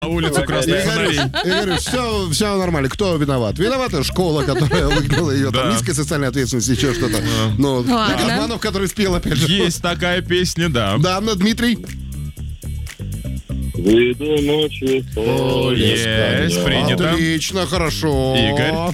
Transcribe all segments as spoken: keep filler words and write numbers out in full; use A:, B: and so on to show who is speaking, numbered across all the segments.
A: На улицу красных фонарей.
B: Я говорю, все, все нормально. Кто виноват? Виновата школа, которая выгнала ее, там,
A: Да.
B: низкая социальная ответственность, еще что-то. Ну,
C: Ладно.
B: Обманов, который спел, опять же.
A: Есть такая песня, да.
B: Да, ну, Дмитрий.
D: Выйду ночью в поле.
A: Есть, принято.
B: Отлично, хорошо.
A: Игорь.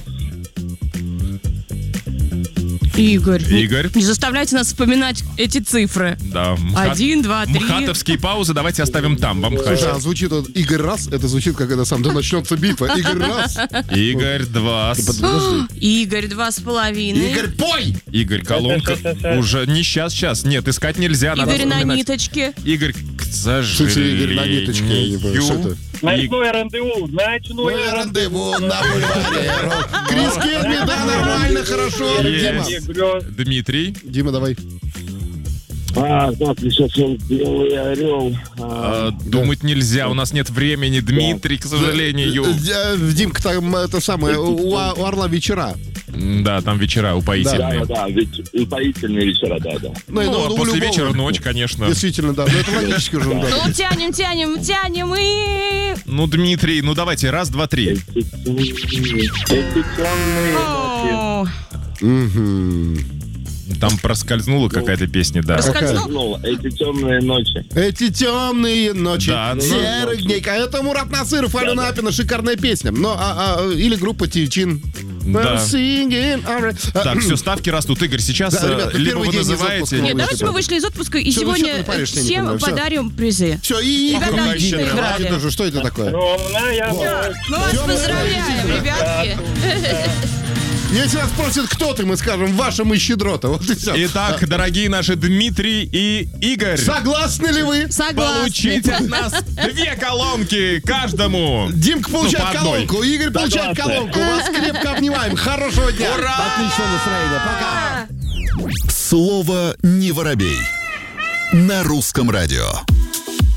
C: Игорь.
A: Игорь.
C: Не заставляйте нас вспоминать эти цифры.
A: Да. Мха-
C: Один, два, три.
A: Мхатовские паузы давайте оставим там, в
B: Слушай,
A: Мхате.
B: а звучит вот Игорь раз, это звучит, как это сам, да начнется битва. Игорь раз.
A: Игорь два. с-
B: Подожди.
C: Игорь, два с половиной.
B: Игорь, пой!
A: Игорь Колонка. Уже не сейчас, сейчас. Нет, искать нельзя. Надо
C: Игорь на
A: вспоминать.
C: ниточке.
A: Игорь, к
B: Слушай, Игорь на ниточке, я не понимаю, что это?
A: И-
D: Ночное рандеву, ночное
B: Рандеву на бульваре. Крис Кельми, да, нормально, хорошо. Дима.
A: Есть. Дмитрий.
B: Дима, давай.
D: А, так, сейчас он белый орел.
A: А, Думать нельзя, у нас нет времени, Дмитрий, к сожалению.
B: Э, Димка, там это самое, у а- у Орла вечера.
A: Да, там вечера упоительные.
D: Да, да, ведь упоительные вечера, да, да.
B: Ну, и,
A: Ну,
B: ну,
A: а
B: у
A: после
B: любого.
A: вечера ночь, конечно.
B: Действительно, да. Но это логически уже. да.
C: Ну, тянем, тянем, тянем и...
A: Ну, Дмитрий, ну давайте, раз, два, три.
D: Эти темные, эти темные ночи.
C: О,
B: Мгм.
A: Там проскользнула какая-то песня, да.
C: Проскользнул?
D: Ну, эти темные ночи.
B: Эти темные ночи,
A: Да, ну-
B: серых дней. А это Мурат Насыров, Алена Апина, шикарная песня. Но, а, а, или группа Тичин.
A: Да.
B: Singing, alright. А,
A: Так, все, ставки растут. Игорь, сейчас
B: Да,
A: э,
B: ребят, ну,
A: либо
B: первый
A: вы
B: день из
A: называете...
B: отпуска.
C: Нет,
B: Вы
C: давайте
B: что?
C: мы вышли из отпуска и
B: Всё, ну,
C: сегодня
B: что ты паришься, я не
C: всем
B: понимаю, всё.
C: подарим призы.
B: Все, и
C: Ребята
B: Игорь
C: отлично
B: Никитин.
C: играли.
B: Хватит уже, что это такое?
D: Темная ночь.
C: Мы вас
B: Всё, мы
C: поздравляем, ребятки.
B: Если нас спросят, кто ты, мы скажем, ваша мы щедрота. Вот и все.
A: Итак, дорогие наши Дмитрий и Игорь,
B: Согласны ли вы?
C: Согласны.
A: получите от нас две колонки каждому.
B: Димка получает
A: Ну, по одной.
B: колонку, Игорь получает
D: Согласны.
B: колонку. Вас крепко обнимаем. Хорошего дня.
A: Ура!
B: Отличного настроения. Пока.
E: Слово «не воробей» на русском радио.